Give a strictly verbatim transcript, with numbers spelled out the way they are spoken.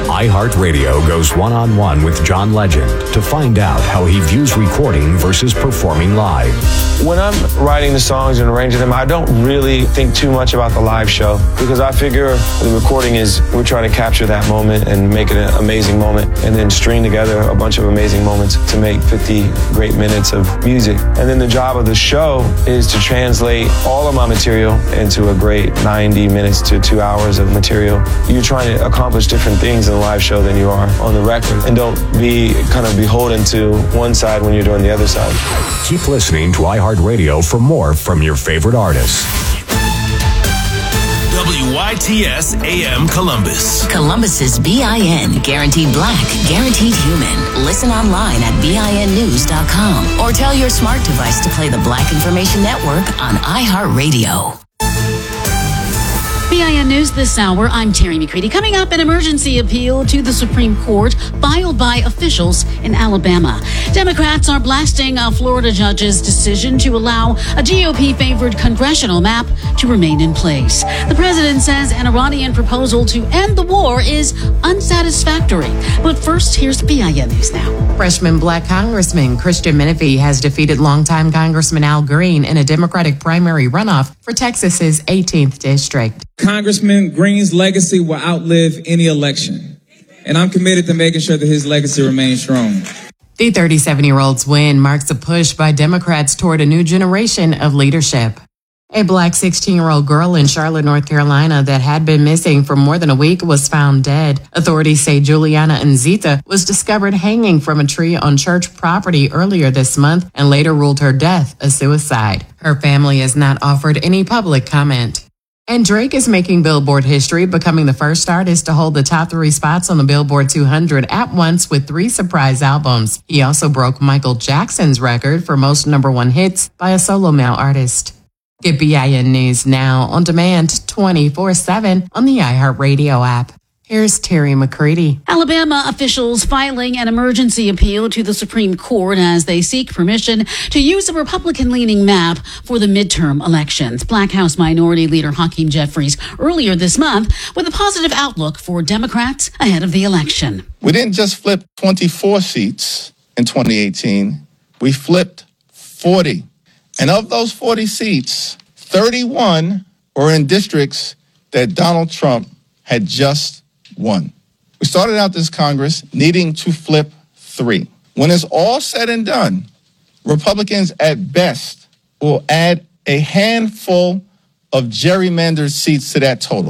iHeartRadio goes one-on-one with John Legend to find out how he views recording versus performing live. When I'm writing the songs and arranging them, I don't really think too much about the live show because I figure the recording is we're trying to capture that moment and make it an amazing moment and then string together a bunch of amazing moments to make fifty great minutes of music. And then the job of the show is to translate all of my material into a great ninety minutes to two hours of material. You're trying to accomplish different things in a live show than you are on the record. And don't be kind of beholden to one side when you're doing the other side. Keep listening to iHeartRadio for more from your favorite artists. W Y T S A M Columbus. Columbus's B I N, guaranteed black, guaranteed human. Listen online at B I N news dot com or tell your smart device to play the Black Information Network on iHeartRadio. B I N News this hour, I'm Terry McCready. Coming up, an emergency appeal to the Supreme Court filed by officials in Alabama. Democrats are blasting a Florida judge's decision to allow a G O P-favored congressional map to remain in place. The president says an Iranian proposal to end the war is unsatisfactory. But first, here's B I N News now. Freshman black Congressman Christian Menifee has defeated longtime Congressman Al Green in a Democratic primary runoff for Texas's eighteenth district. Congressman Green's legacy will outlive any election, and I'm committed to making sure that his legacy remains strong. The thirty-seven-year-old's win marks a push by Democrats toward a new generation of leadership. A black sixteen-year-old girl in Charlotte, North Carolina that had been missing for more than a week was found dead. Authorities say Juliana Nzita was discovered hanging from a tree on church property earlier this month and later ruled her death a suicide. Her family has not offered any public comment. And Drake is making Billboard history, becoming the first artist to hold the top three spots on the Billboard two hundred at once with three surprise albums. He also broke Michael Jackson's record for most number one hits by a solo male artist. Get B I N News now on demand twenty-four seven on the iHeartRadio app. Here's Terry McCready. Alabama officials filing an emergency appeal to the Supreme Court as they seek permission to use a Republican-leaning map for the midterm elections. Black House Minority Leader Hakeem Jeffries earlier this month with a positive outlook for Democrats ahead of the election. We didn't just flip twenty-four seats in twenty eighteen. We flipped forty. And of those forty seats, thirty-one were in districts that Donald Trump had just won. We started out this Congress needing to flip three. When it's all said and done, Republicans at best will add a handful of gerrymandered seats to that total.